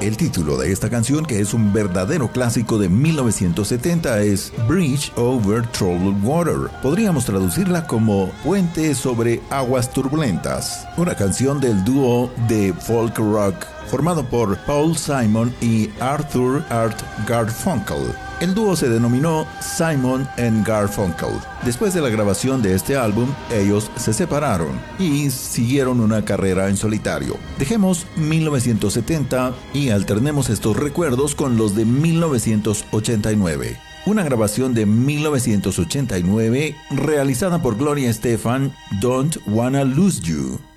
El título de esta canción, que es un verdadero clásico de 1970, es Bridge Over Troubled Water. Podríamos traducirla como Puente sobre aguas turbulentas. Una canción del dúo de folk rock formado por Paul Simon y Arthur Art Garfunkel. El dúo se denominó Simon & Garfunkel. Después de la grabación de este álbum, ellos se separaron y siguieron una carrera en solitario. Dejemos 1970 y alternemos estos recuerdos con los de 1989. Una grabación de 1989 realizada por Gloria Estefan, Don't Wanna Lose You.